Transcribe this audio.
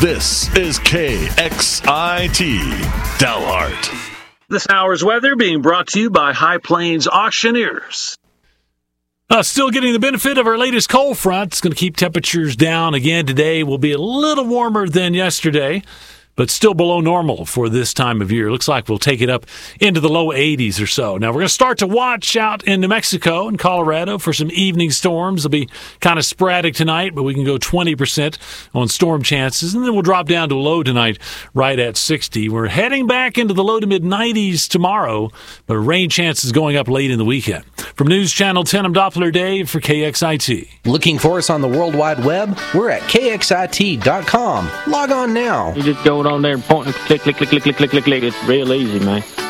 This is KXIT Dalhart. This hour's weather being brought to you by High Plains Auctioneers. Still getting the benefit of our latest cold front. It's going to keep temperatures down again today. Will be a little warmer than yesterday, but still below normal for this time of year. Looks like we'll take it up into the low 80s or so. Now, we're going to start to watch out in New Mexico and Colorado for some evening storms. They'll be kind of sporadic tonight, but we can go 20% on storm chances, and then we'll drop down to a low tonight right at 60. We're heading back into the low to mid-90s tomorrow, but rain chances going up late in the weekend. From News Channel 10, I'm Doppler Dave for KXIT. Looking for us on the World Wide Web? We're at KXIT.com. Log on now. You just go on there and point and click. It's real easy, man.